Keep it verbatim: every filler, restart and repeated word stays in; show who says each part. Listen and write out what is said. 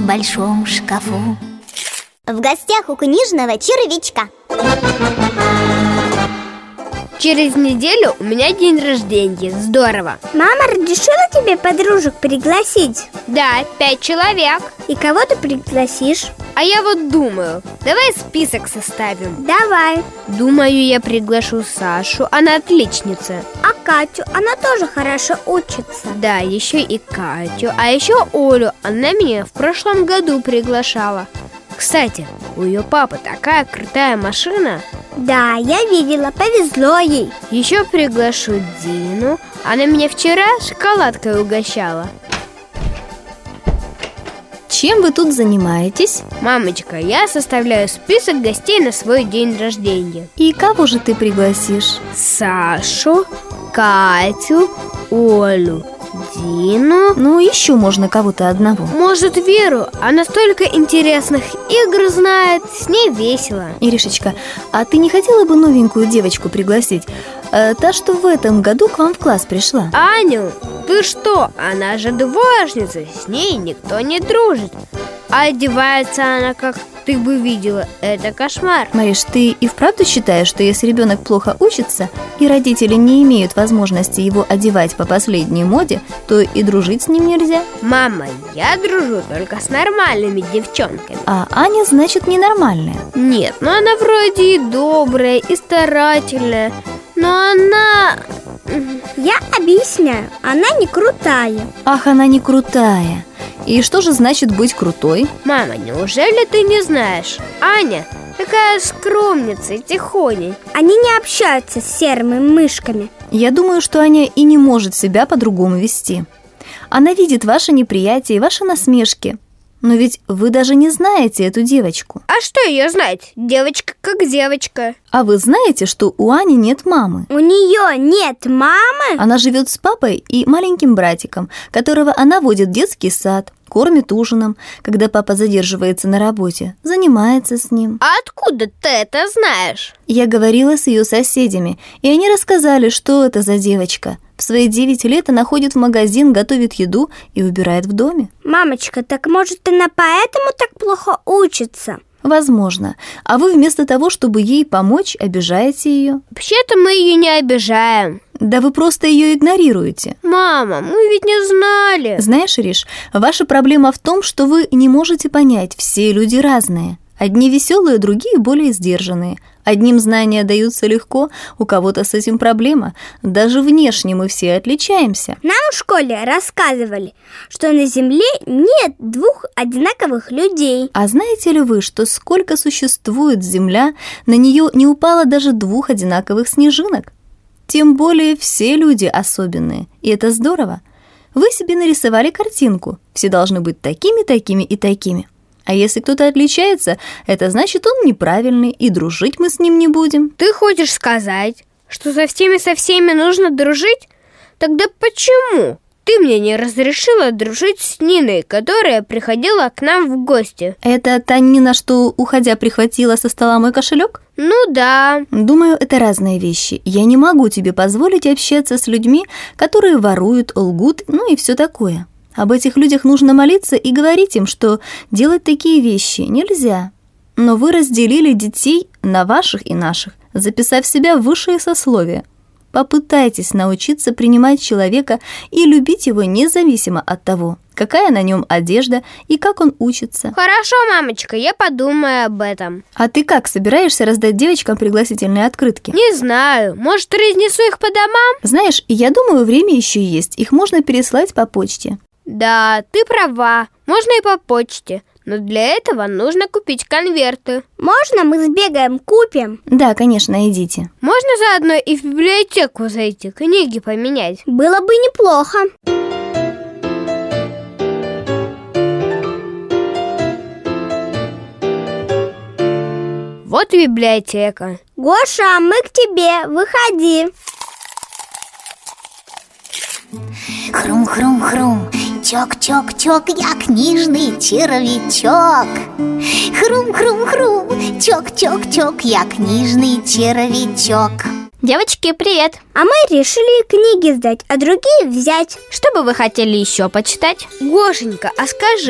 Speaker 1: большом шкафу. В гостях у книжного червячка.
Speaker 2: Через неделю у меня день рождения. Здорово.
Speaker 3: Мама разрешила тебе подружек пригласить?
Speaker 2: Да, пять человек.
Speaker 3: И кого ты пригласишь?
Speaker 2: А я вот думаю, давай список составим.
Speaker 3: Давай.
Speaker 2: Думаю, я приглашу Сашу, она отличница.
Speaker 3: А Катю, она тоже хорошо учится.
Speaker 2: Да, еще и Катю. А еще Олю, она меня в прошлом году приглашала. Кстати, у ее папы такая крутая машина.
Speaker 3: Да, я видела, повезло ей.
Speaker 2: Еще приглашу Дину. Она меня вчера шоколадкой угощала.
Speaker 4: Чем вы тут занимаетесь?
Speaker 2: Мамочка, я составляю список гостей на свой день рождения.
Speaker 4: И кого же ты пригласишь?
Speaker 2: Сашу, Катю, Олю, Дину.
Speaker 4: Ну, еще можно кого-то одного.
Speaker 2: Может, Веру? Она столько интересных игр знает. С ней весело.
Speaker 4: Иришечка, а ты не хотела бы новенькую девочку пригласить? Э, та, что в этом году к вам в класс пришла.
Speaker 2: Аню? Ты что? Она же двоечница. С ней никто не дружит. А одевается она как... Ты бы видела, это кошмар.
Speaker 4: Мариш, ты и вправду считаешь, что если ребенок плохо учится, и родители не имеют возможности его одевать по последней моде, то и дружить с ним нельзя?
Speaker 2: Мама, я дружу только с нормальными девчонками.
Speaker 4: А Аня, значит, ненормальная?
Speaker 2: Нет, ну она вроде и добрая, и старательная. Но она...
Speaker 3: Я объясняю, она не крутая.
Speaker 4: Ах, она не крутая. И что же значит быть крутой?
Speaker 2: Мама, неужели ты не знаешь? Аня такая скромница и тихоней.
Speaker 3: Они не общаются с серыми мышками.
Speaker 4: Я думаю, что Аня и не может себя по-другому вести. Она видит ваше неприятие и ваши насмешки. Но ведь вы даже не знаете эту девочку.
Speaker 2: А что ее знать? Девочка как девочка.
Speaker 4: А вы знаете, что у Ани нет мамы?
Speaker 3: У нее нет мамы?
Speaker 4: Она живет с папой и маленьким братиком, которого она водит в детский сад, кормит ужином, когда папа задерживается на работе, занимается с ним.
Speaker 2: А откуда ты это знаешь?
Speaker 4: Я говорила с ее соседями, и они рассказали, что это за девочка. В свои девять лет она ходит в магазин, готовит еду и убирает в доме.
Speaker 3: Мамочка, так может она поэтому так плохо учится?
Speaker 4: Возможно. А вы вместо того, чтобы ей помочь, обижаете ее.
Speaker 2: Вообще-то мы ее не обижаем.
Speaker 4: Да вы просто ее игнорируете.
Speaker 2: Мама, мы ведь не знали.
Speaker 4: Знаешь, Ириш, ваша проблема в том, что вы не можете понять, все люди разные. Одни веселые, другие более сдержанные. Одним знания даются легко, у кого-то с этим проблема. Даже внешне мы все отличаемся.
Speaker 3: Нам в школе рассказывали, что на Земле нет двух одинаковых людей.
Speaker 4: А знаете ли вы, что сколько существует Земля, на нее не упало даже двух одинаковых снежинок? Тем более все люди особенные, и это здорово. Вы себе нарисовали картинку, все должны быть такими, такими и такими. А если кто-то отличается, это значит, он неправильный, и дружить мы с ним не будем.
Speaker 2: Ты хочешь сказать, что со всеми со всеми нужно дружить? Тогда почему ты мне не разрешила дружить с Ниной, которая приходила к нам в гости?
Speaker 4: Это та Нина, что, уходя, прихватила со стола мой кошелек?
Speaker 2: Ну да.
Speaker 4: Думаю, это разные вещи. Я не могу тебе позволить общаться с людьми, которые воруют, лгут, ну и все такое. Об этих людях нужно молиться и говорить им, что делать такие вещи нельзя. Но вы разделили детей на ваших и наших, записав себя в высшие сословия. Попытайтесь научиться принимать человека и любить его независимо от того, какая на нем одежда и как он учится.
Speaker 2: Хорошо, мамочка, я подумаю об этом.
Speaker 4: А ты как, собираешься раздать девочкам пригласительные открытки?
Speaker 2: Не знаю, может, разнесу их по домам?
Speaker 4: Знаешь, я думаю, время еще есть, их можно переслать по почте.
Speaker 2: Да, ты права, можно и по почте, но для этого нужно купить конверты.
Speaker 3: Можно мы сбегаем, купим?
Speaker 4: Да, конечно, идите.
Speaker 2: Можно заодно и в библиотеку зайти, книги поменять?
Speaker 3: Было бы неплохо.
Speaker 2: Вот и библиотека.
Speaker 3: Гоша, мы к тебе, выходи.
Speaker 1: Хрум-хрум-хрум, чок-чок-чок, я книжный червячок. Хрум-хрум-хрум, чок-чок-чок, я книжный червячок.
Speaker 2: Девочки, привет!
Speaker 3: А мы решили книги сдать, а другие взять.
Speaker 2: Что бы вы хотели еще почитать? Гошенька, а скажи,